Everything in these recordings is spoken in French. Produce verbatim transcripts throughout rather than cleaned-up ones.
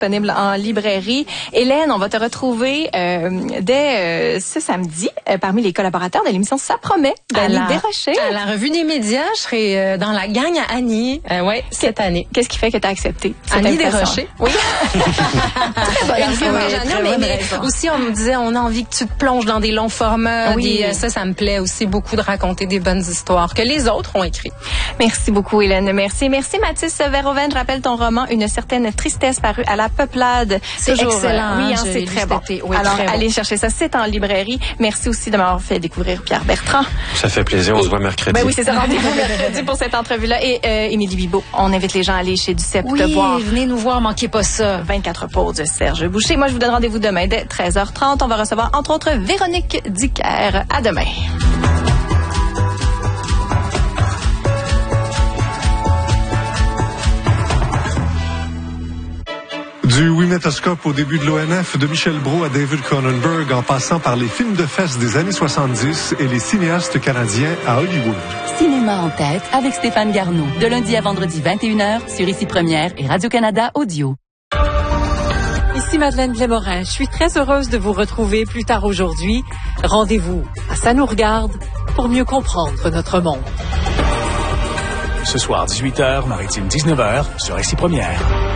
disponible en librairie. Hélène, on va te retrouver euh, dès euh, ce samedi euh, parmi les collaborateurs de l'émission Ça promet d'Annie Desrochers. À la revue des médias, je serai euh, dans la gang à Annie, euh, ouais, cette année. Qu'est-ce qui fait que tu as accepté Annie Desrochers? Oui. Très bonne Une fois, raison. non, mais, mais aussi, on me disait, on a envie que tu te plonges dans des longs formats. Oui. Des, ça, ça me plaît aussi beaucoup de raconter des bonnes histoires que les autres ont écrites. Merci beaucoup, Hélène. Merci. Merci, Mathis Verhoeven. Je rappelle ton roman Une certaine tristesse paru à la Peuplade. C'est Toujours, excellent. Oui, hein, hein, c'est très bon. Oui, Alors, très allez bon. chercher ça. C'est en librairie. Merci aussi de m'avoir fait découvrir Pierre Bertrand. Ça fait plaisir. On Et, se voit mercredi. Ben oui, c'est ça. Rendez-vous mercredi pour cette entrevue-là. Et euh, Émilie Bibeau, on invite les gens à aller chez Duceppe Oui, te voir. venez nous voir, manquez pas ça. vingt-quatre pauses de Serge Boucher. Moi, je vous donne rendez-vous demain dès treize heures trente. On va recevoir, entre autres, Véronique Dicker. À demain. Du Winétoscope au début de l'O N F, de Michel Brault à David Cronenberg, en passant par les films de fesses des années soixante-dix et les cinéastes canadiens à Hollywood. Cinéma en tête avec Stéphane Garneau. De lundi à vendredi vingt et une heures sur Ici Première et Radio-Canada Audio. Ici Madeleine Blais-Morin. Je suis très heureuse de vous retrouver plus tard aujourd'hui. Rendez-vous à Ça nous regarde pour mieux comprendre notre monde. Ce soir, dix-huit heures, Maritime dix-neuf heures, sur Ici Première.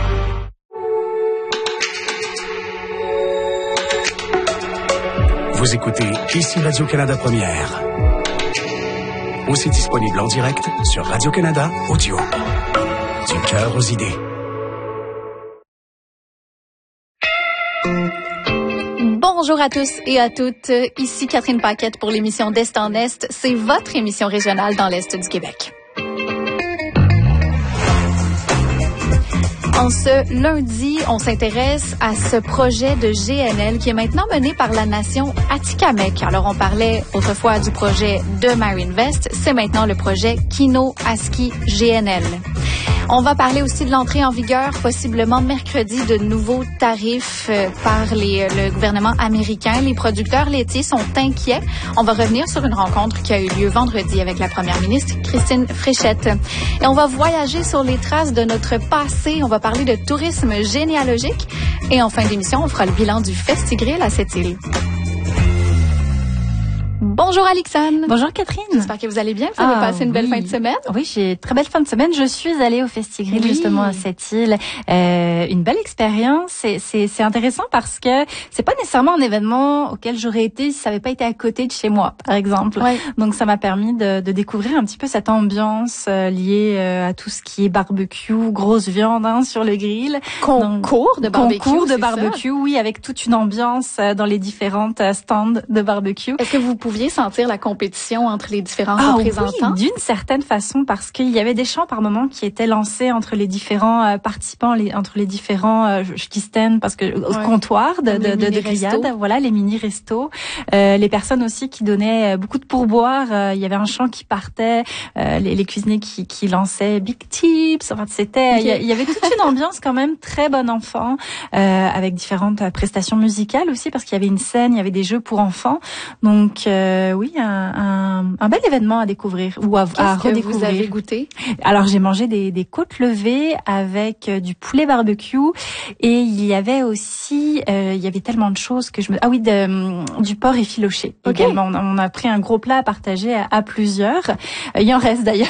Vous écoutez Ici Radio-Canada Première. Aussi disponible en direct sur Radio-Canada Audio. Du cœur aux idées. Bonjour à tous et à toutes. Ici Catherine Paquette pour l'émission d'Est en Est. C'est votre émission régionale dans l'Est du Québec. En ce lundi, on s'intéresse à ce projet de G N L qui est maintenant mené par la nation Atikamekw. Alors, on parlait autrefois du projet de Marinvest. C'est maintenant le projet Kino-Aski G N L. On va parler aussi de l'entrée en vigueur, possiblement mercredi, de nouveaux tarifs euh, par les, le gouvernement américain. Les producteurs laitiers sont inquiets. On va revenir sur une rencontre qui a eu lieu vendredi avec la première ministre, Christine Fréchette. Et on va voyager sur les traces de notre passé. On va parler de tourisme généalogique. Et en fin d'émission, on fera le bilan du Festigrill à Sept-Îles. Bonjour Alixane. Bonjour Catherine. J'espère que vous allez bien. Vous avez ah, passé une oui. belle fin de semaine. Oui, j'ai une très belle fin de semaine. Je suis allée au Festigrill oui. justement à Sept-Îles. Euh, une belle expérience. C'est, c'est, c'est intéressant parce que c'est pas nécessairement un événement auquel j'aurais été si ça avait pas été à côté de chez moi, par exemple. Ouais. Donc ça m'a permis de, de découvrir un petit peu cette ambiance euh, liée euh, à tout ce qui est barbecue, grosse viande hein, sur le grill. Concours de barbecue. Concours de barbecue, oui, avec toute une ambiance euh, dans les différentes euh, stands de barbecue. Est-ce que vous pouviez sentir la compétition entre les différents ah, représentants? Oui, d'une certaine façon, parce qu'il y avait des chants par moment qui étaient lancés entre les différents euh, participants, les, entre les différents, euh, je dis stand parce que ouais. comptoirs de, de, de, de grillades, voilà, les mini restos, euh, les personnes aussi qui donnaient beaucoup de pourboires. Euh, il y avait un chant qui partait, euh, les, les cuisiniers qui, qui lançaient big tips. Enfin, c'était, okay. il, y a, il y avait toute une ambiance quand même très bon enfant, euh, avec différentes prestations musicales aussi, parce qu'il y avait une scène, il y avait des jeux pour enfants. Donc euh, oui, un, un, un bel événement à découvrir ou à, à redécouvrir. Qu'est-ce que vous avez goûté? Alors j'ai mangé des, des côtes levées avec du poulet barbecue et il y avait aussi, euh, il y avait tellement de choses que je me, ah oui, de, du porc effiloché okay. également. On a, on a pris un gros plat à partager à, à plusieurs. Il y en reste d'ailleurs.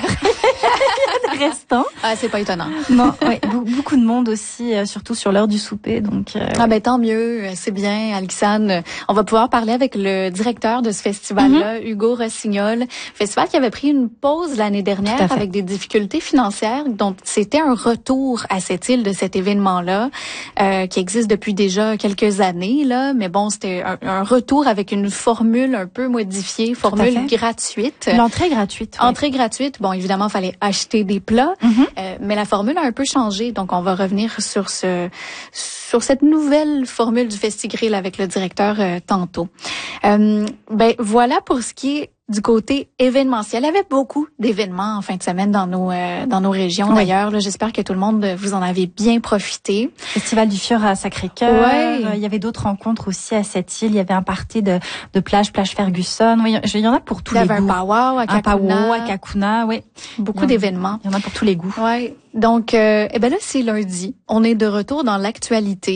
Il y a des restants. Ah, c'est pas étonnant. Non, ouais, beaucoup de monde aussi, surtout sur l'heure du souper. Donc euh, ah ben tant mieux, c'est bien, Alixane. On va pouvoir parler avec le directeur de ce festival-là, mm-hmm. Hugo Rossignol. Festival qui avait pris une pause l'année dernière avec des difficultés financières. Donc c'était un retour à cette île de cet événement-là, euh, qui existe depuis déjà quelques années là. Mais bon, c'était un, un retour avec une formule un peu modifiée, formule gratuite. L'entrée gratuite. Oui. Entrée gratuite. Bon, évidemment, fallait acheter des plats, mm-hmm. euh, mais la formule a un peu changé. Donc on va revenir sur ce sur cette nouvelle formule du Festigrill avec le directeur euh, tantôt. Euh, ben voilà pour ce qui est du côté événementiel. Il y avait beaucoup d'événements en fin de semaine dans nos euh, dans nos régions. Oui. D'ailleurs, là, j'espère que tout le monde vous en avez bien profité. Festival du Fior à Sacré-Cœur. Ouais. Il y avait d'autres rencontres aussi à cette île. Il y avait un party de de plage, plage Ferguson. Oui, il y en a pour tous Il y les avait goûts. un powwow à Un powwow Kakuna. à Kakuna, oui. Beaucoup Il y en a- d'événements. Il y en a pour tous les goûts. Ouais. Donc, euh, eh ben là, c'est lundi. On est de retour dans l'actualité.